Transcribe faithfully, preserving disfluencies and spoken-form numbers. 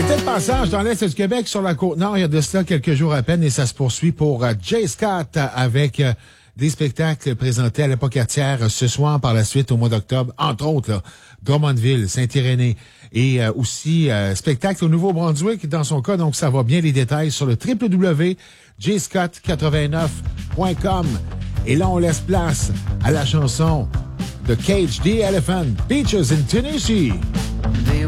Passage dans l'Est du Québec, sur la Côte-Nord, il y a de cela quelques jours à peine et ça se poursuit pour uh, Jay Scott uh, avec uh, des spectacles présentés à l'Épocatière uh, ce soir, par la suite au mois d'octobre, entre autres, là, Drummondville, Saint-Irénée et uh, aussi uh, spectacle au Nouveau-Brunswick dans son cas, donc ça va bien, les détails sur le w w w point j scott quatre-vingt-neuf point com. Et là, on laisse place à la chanson de Cage the Elephant, Beaches in Tennessee. They